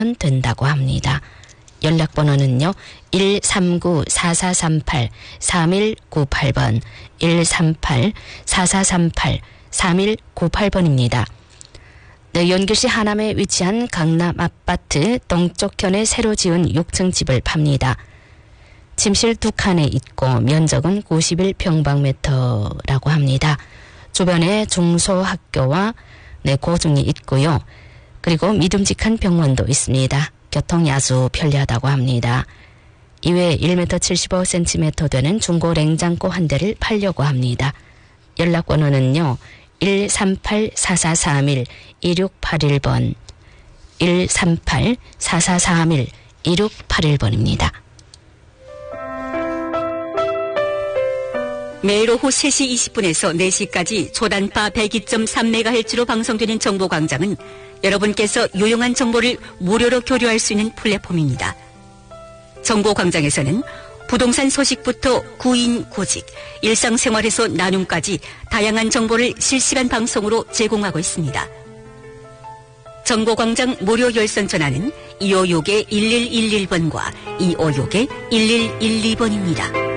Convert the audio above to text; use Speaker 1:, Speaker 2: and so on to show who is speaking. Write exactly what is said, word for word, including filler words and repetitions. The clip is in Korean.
Speaker 1: 된다고 합니다. 연락번호는요. 일삼구 사사삼팔 삼일구팔 번 일삼팔 사사삼팔 삼일구팔 번입니다. 네, 연결시 하남에 위치한 강남 아파트 동쪽현에 새로 지은 육 층 집을 팝니다. 침실 두 칸에 있고 면적은 구십일 평방미터라고 합니다. 주변에 중소학교와 네, 고중이 있고요. 그리고 믿음직한 병원도 있습니다. 교통이 아주 편리하다고 합니다. 이외에 일 미터 칠십오 센티미터 되는 중고 냉장고 한 대를 팔려고 합니다. 연락번호는요. 일삼팔 사사삼일 이육팔일 번 일삼팔 사사삼일 이육팔일 번입니다.
Speaker 2: 매일 오후 세 시 이십 분에서 네 시까지 초단파 백이 점 삼 메가헤르츠로 방송되는 정보광장은 여러분께서 유용한 정보를 무료로 교류할 수 있는 플랫폼입니다. 정보광장에서는 부동산 소식부터 구인, 구직, 일상생활에서 나눔까지 다양한 정보를 실시간 방송으로 제공하고 있습니다. 정보광장 무료 열선 전화는 이오육 일일일일 번과 이오육 일일일이 번입니다.